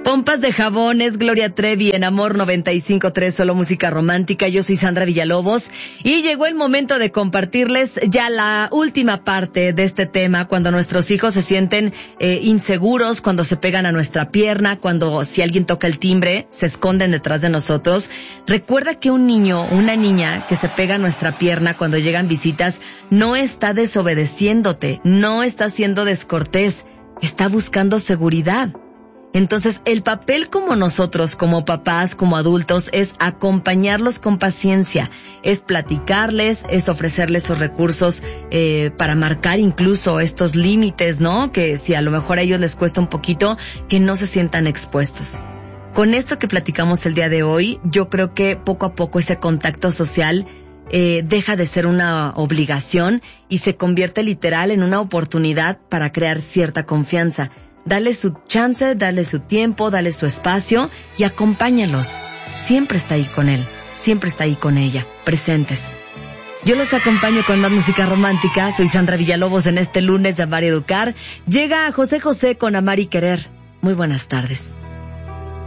Pompas de jabones, Gloria Trevi en Amor 95.3, solo música romántica. Yo soy Sandra Villalobos y llegó el momento de compartirles ya la última parte de este tema, cuando nuestros hijos se sienten inseguros, cuando se pegan a nuestra pierna, cuando si alguien toca el timbre, se esconden detrás de nosotros. Recuerda que un niño o una niña que se pega a nuestra pierna cuando llegan visitas no está desobedeciéndote, no está siendo descortés, está buscando seguridad. Entonces, el papel como nosotros, como papás, como adultos, es acompañarlos con paciencia, es platicarles, es ofrecerles los recursos para marcar incluso estos límites, ¿no? Que si a lo mejor a ellos les cuesta un poquito, que no se sientan expuestos. Con esto que platicamos el día de hoy, yo creo que poco a poco ese contacto social deja de ser una obligación y se convierte literal en una oportunidad para crear cierta confianza. Dale su chance, dale su tiempo, dale su espacio y acompáñalos. Siempre está ahí con él, siempre está ahí con ella, presentes. Yo los acompaño con más música romántica. Soy Sandra Villalobos en este lunes de Amar y Educar. Llega José José con Amar y Querer. Muy buenas tardes.